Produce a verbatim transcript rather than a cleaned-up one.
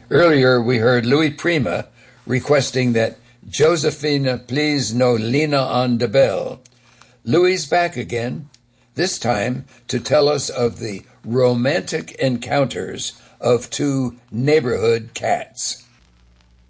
Earlier, we heard Louis Prima requesting that Josephina please no Lina on the bell. Louis back again, this time to tell us of the romantic encounters of two neighborhood cats.